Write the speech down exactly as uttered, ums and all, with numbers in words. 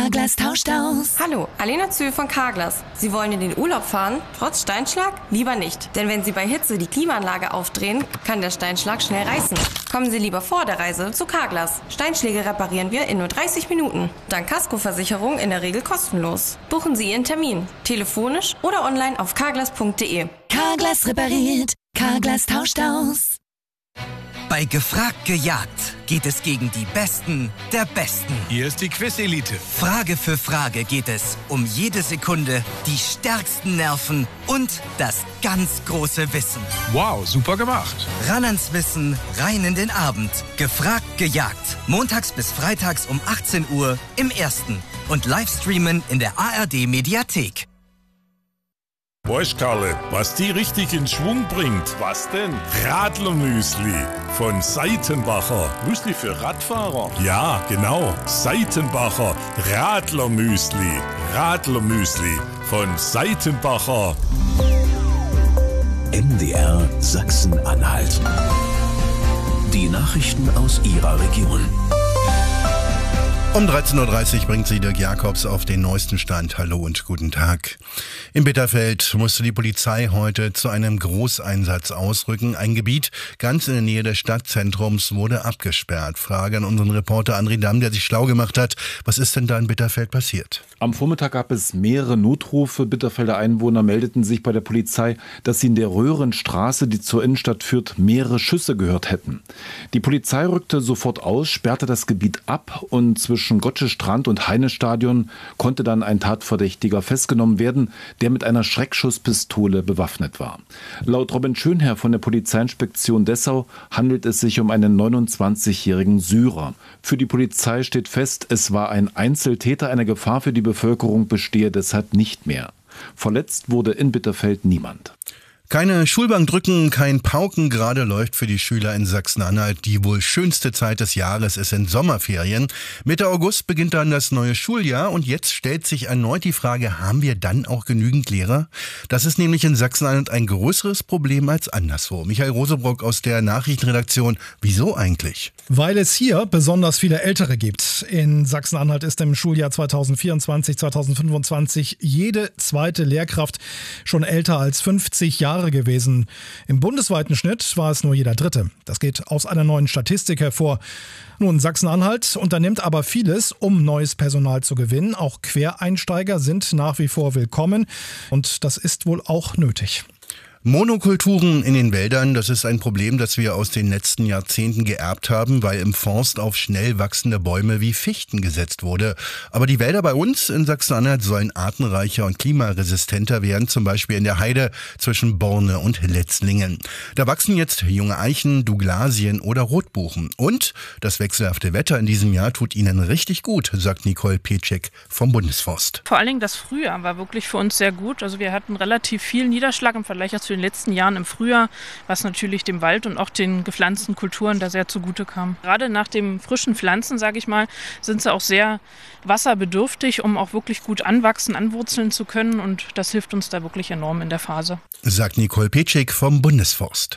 Carglass tauscht aus. Hallo, Alena Zöhl von Carglass. Sie wollen in den Urlaub fahren, trotz Steinschlag? Lieber nicht. Denn wenn Sie bei Hitze die Klimaanlage aufdrehen, kann der Steinschlag schnell reißen. Kommen Sie lieber vor der Reise zu Carglass. Steinschläge reparieren wir in nur dreißig Minuten. Dank Kaskoversicherung in der Regel kostenlos. Buchen Sie Ihren Termin. Telefonisch oder online auf carglass punkt de. Carglass repariert. Carglass tauscht aus. Bei Gefragt gejagt geht es gegen die Besten der Besten. Hier ist die Quiz-Elite. Frage für Frage geht es um jede Sekunde, die stärksten Nerven und das ganz große Wissen. Wow, super gemacht. Ran ans Wissen, rein in den Abend. Gefragt gejagt. Montags bis freitags um achtzehn Uhr im Ersten. Und Livestreamen in der A R D-Mediathek. Weißt Karle, was die richtig in Schwung bringt? Was denn? Radlermüsli von Seitenbacher. Müsli für Radfahrer? Ja, genau. Seitenbacher Radlermüsli. Radlermüsli von Seitenbacher. M D R Sachsen-Anhalt. Die Nachrichten aus Ihrer Region. Um dreizehn Uhr dreißig bringt sie Dirk Jakobs auf den neuesten Stand. Hallo und guten Tag. In Bitterfeld musste die Polizei heute zu einem Großeinsatz ausrücken. Ein Gebiet ganz in der Nähe des Stadtzentrums wurde abgesperrt. Frage an unseren Reporter André Damm, der sich schlau gemacht hat. Was ist denn da in Bitterfeld passiert? Am Vormittag gab es mehrere Notrufe. Bitterfelder Einwohner meldeten sich bei der Polizei, dass sie in der Röhrenstraße, die zur Innenstadt führt, mehrere Schüsse gehört hätten. Die Polizei rückte sofort aus, sperrte das Gebiet ab und zwischen Gotschestrand und Heinesstadion konnte dann ein Tatverdächtiger festgenommen werden, der mit einer Schreckschusspistole bewaffnet war. Laut Robin Schönherr von der Polizeiinspektion Dessau handelt es sich um einen neunundzwanzigjährigen Syrer. Für die Polizei steht fest, es war ein Einzeltäter, eine Gefahr für die Bevölkerung bestehe deshalb nicht mehr. Verletzt wurde in Bitterfeld niemand. Keine Schulbank drücken, kein Pauken. Gerade läuft für die Schüler in Sachsen-Anhalt die wohl schönste Zeit des Jahres. Es sind Sommerferien. Mitte August beginnt dann das neue Schuljahr und jetzt stellt sich erneut die Frage, haben wir dann auch genügend Lehrer? Das ist nämlich in Sachsen-Anhalt ein größeres Problem als anderswo. Michael Rosebrock aus der Nachrichtenredaktion. Wieso eigentlich? Weil es hier besonders viele Ältere gibt. In Sachsen-Anhalt ist im Schuljahr zweitausendvierundzwanzig zweitausendfünfundzwanzig jede zweite Lehrkraft schon älter als fünfzig Jahre gewesen. Im bundesweiten Schnitt war es nur jeder Dritte. Das geht aus einer neuen Statistik hervor. Nun, Sachsen-Anhalt unternimmt aber vieles, um neues Personal zu gewinnen. Auch Quereinsteiger sind nach wie vor willkommen und das ist wohl auch nötig. Monokulturen in den Wäldern, das ist ein Problem, das wir aus den letzten Jahrzehnten geerbt haben, weil im Forst auf schnell wachsende Bäume wie Fichten gesetzt wurde. Aber die Wälder bei uns in Sachsen-Anhalt sollen artenreicher und klimaresistenter werden, zum Beispiel in der Heide zwischen Borne und Letzlingen. Da wachsen jetzt junge Eichen, Douglasien oder Rotbuchen. Und das wechselhafte Wetter in diesem Jahr tut ihnen richtig gut, sagt Nicole Petschek vom Bundesforst. Vor allen Dingen das Frühjahr war wirklich für uns sehr gut. Also wir hatten relativ viel Niederschlag im Vergleich zu den letzten Jahren im Frühjahr, was natürlich dem Wald und auch den gepflanzten Kulturen da sehr zugute kam. Gerade nach dem frischen Pflanzen, sage ich mal, sind sie auch sehr wasserbedürftig, um auch wirklich gut anwachsen, anwurzeln zu können und das hilft uns da wirklich enorm in der Phase. Sagt Nicole Petschek vom Bundesforst.